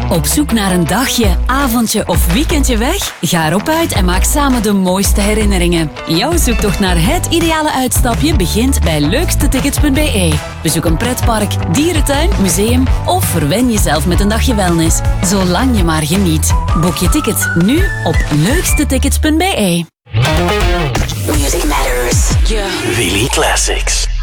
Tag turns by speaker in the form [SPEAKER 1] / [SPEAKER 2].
[SPEAKER 1] Op zoek naar een dagje, avondje of weekendje weg? Ga erop uit en maak samen de mooiste herinneringen. Jouw zoektocht naar het ideale uitstapje begint bij leukstetickets.be. Bezoek een pretpark, dierentuin, museum of verwen jezelf met een dagje wellness. Zolang je maar geniet. Boek je ticket nu op leukstetickets.be.
[SPEAKER 2] Music matters. Yeah.
[SPEAKER 3] Willy Classics.